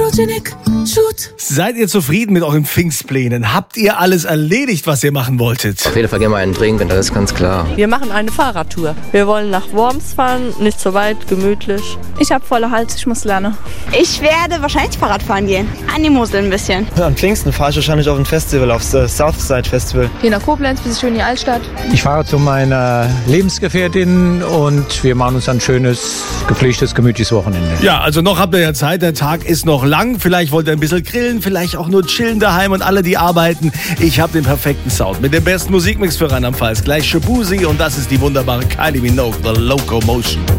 Photogenic Shoot. Seid ihr zufrieden mit euren Pfingstplänen? Habt ihr alles erledigt, was ihr machen wolltet? Auf jeden Fall gehen wir einen trinken, das ist ganz klar. Wir machen eine Fahrradtour. Wir wollen nach Worms fahren, nicht so weit, gemütlich. Ich habe volle Hals, ich muss lernen. Ich werde wahrscheinlich Fahrrad fahren gehen. An die Mosel ein bisschen. Am Pfingsten fahre ich wahrscheinlich auf ein Festival, aufs Southside Festival. Hier nach Koblenz, bis schön in die Altstadt. Ich fahre zu meiner Lebensgefährtin und wir machen uns ein schönes, gepflegtes, gemütliches Wochenende. Ja, also noch habt ihr ja Zeit, der Tag ist noch lang. Vielleicht wollt ihr ein bisschen grillen, vielleicht auch nur chillen daheim und alle, die arbeiten. Ich habe den perfekten Sound mit dem besten Musikmix für Rheinland-Pfalz. Gleich Shabuzi und das ist die wunderbare Kylie Minogue, The Locomotion.